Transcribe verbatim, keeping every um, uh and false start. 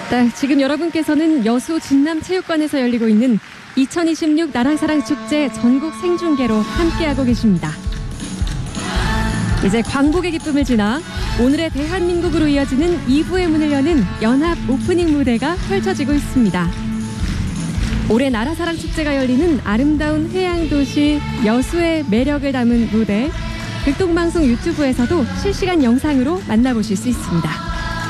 네, 지금 여러분께서는 여수 진남체육관에서 열리고 있는 이천이십육 나라사랑축제 전국 생중계로 함께하고 계십니다. 이제 광복의 기쁨을 지나 오늘의 대한민국으로 이어지는 이 부의 문을 여는 연합 오프닝 무대가 펼쳐지고 있습니다. 올해 나라사랑축제가 열리는 아름다운 해양도시 여수의 매력을 담은 무대, 극동방송 유튜브에서도 실시간 영상으로 만나보실 수 있습니다.